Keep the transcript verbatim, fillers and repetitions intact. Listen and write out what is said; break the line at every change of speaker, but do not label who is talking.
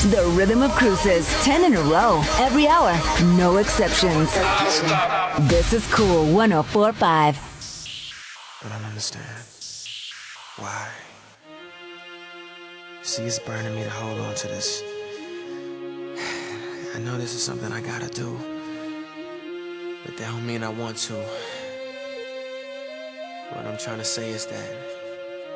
The Rhythm of Cruises, ten in a row, every hour, no exceptions. This is Cool one oh four point five.
I don't understand. Why? See, it's burning me to hold on to this. I know this is something I gotta do, but that don't mean I want to. What I'm trying to say is that